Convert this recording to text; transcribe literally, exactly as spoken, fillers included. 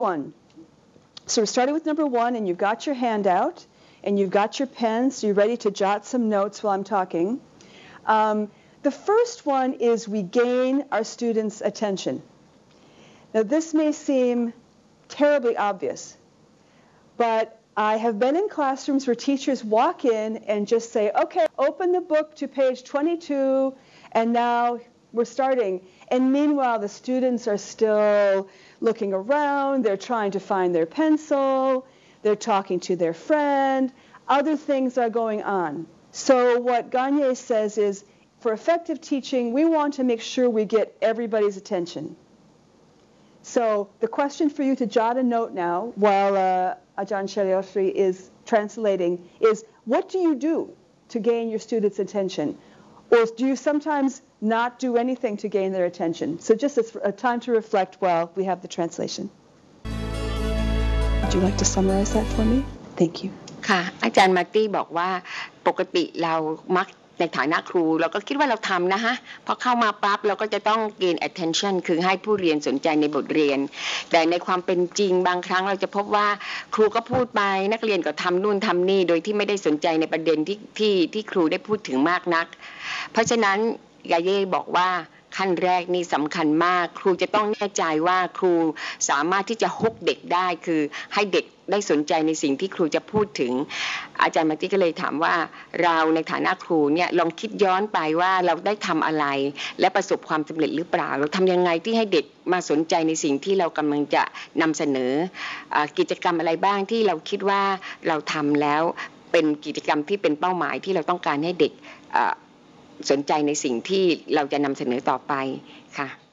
one. So we're starting with number one, and you've got your handout, and you've got your pens, so you're ready to jot some notes while I'm talking. Um, the first one is we gain our students' attention. Now, this may seem terribly obvious, but I have been in classrooms where teachers walk in and just say, okay, open the book to page twenty-two, and now we're starting. And meanwhile, the students are still looking around, they're trying to find their pencil, they're talking to their friend, other things are going on. So what Gagne says is, for effective teaching, we want to make sure we get everybody's attention. So the question for you to jot a note now, while uh, Ajahn Shariatri is translating, is what do you do to gain your students' attention? Or do you sometimes not do anything to gain their attention? So just a, a time to reflect while we have the translation. Would you like to summarize that for me? Thank you. ค่ะ อาจารย์มาร์ตี้บอกว่าปกติเรามักในฐานะครูเราก็คิดว่าเราทำนะฮะพอเข้ามาปั๊บเราก็จะต้อง gain attention คือให้ผู้เรียนสนใจในบทเรียนแต่ในความเป็นจริงบางครั้งเราจะพบว่าครูก็พูดไปนักเรียนก็ทำนู่นทำนี่โดยที่ไม่ได้สนใจในประเด็นที่ที่ที่ครูได้พูดถึงมากนักเพราะฉะนั้นยาเย่บอกว่าขั้นแรกนี่สำคัญมากครูจะต้องแน่ใจว่าครูสามารถที่จะฮุกเด็กได้คือให้เด็กได้สนใจในสิ่งที่ครูจะพูดถึงอาจารย์มาร์ตี้ก็เลยถามว่าเราในฐานะครูเนี่ยลองคิดย้อนไปว่าเราได้ทำอะไรและประสบความสำเร็จหรือเปล่าเราทำยังไงที่ให้เด็กมาสนใจในสิ่งที่เรากำลังจะนำเสนอกิจกรรมอะไรบ้างที่เราคิดว่าเราทำแล้วเป็นกิจกรรมที่เป็นเป้าหมายที่เราต้องการให้เด็กสนใจในสิ่งที่เราจะนำเสนอต่อไปค่ะ